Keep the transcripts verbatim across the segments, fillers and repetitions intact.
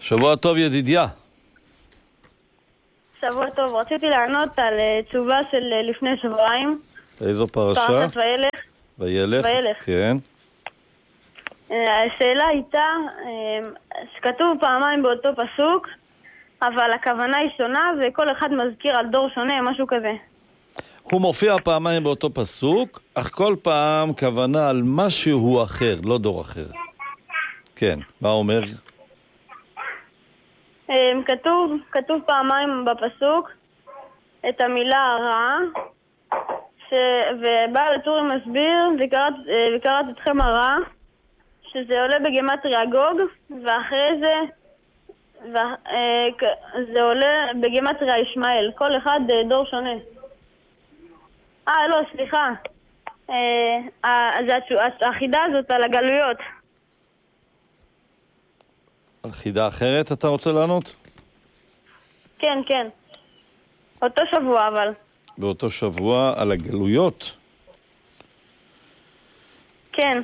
שבוע טוב ידידיה. שבוע טוב, רציתי לענות על תשובה של לפני שבועיים. איזו פרשה? פרשת וילך. וילך? וילך. כן. השאלה הייתה, שכתוב פעמיים באותו פסוק, אבל הכוונה היא שונה וכל אחד מזכיר על דור שונה, משהו כזה. הוא מופיע פעמיים באותו פסוק, אך כל פעם כוונה על משהו אחר, לא דור אחר. כן, מה אומר? כתוב, כתוב פעמיים בפסוק את המילה הרע, ש... ובעל הטורי מסביר, וקראת, וקראת אתכם הרע, שזה עולה בגימטריה גוג, ואחרי זה ו... זה עולה בגימטריה ישמעאל, כל אחד דור שונה. אה, לא, סליחה. החידה הזאת על הגלויות. חידה אחרת אתה רוצה לענות? כן, כן. אותו שבוע אבל. באותו שבוע על הגלויות? כן.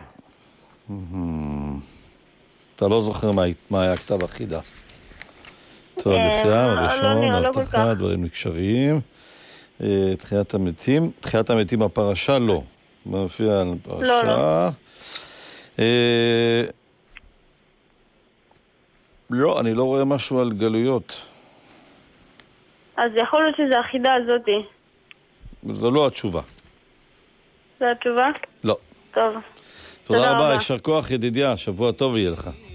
אתה לא זוכר מה היה כתב החידה. טוב, לחיים, הראשון, הבטחה, דברים נקשריים. תחיית המתים. תחיית המתים הפרשה לא. מופיע על הפרשה. לא, לא. לא, אני לא רואה משהו על גלויות. אז יכול להיות שזה החידה הזאתי. זו לא התשובה. זו התשובה? לא. טוב. תודה רבה, יישר כוח ידידיה, שבוע טוב יהיה לך.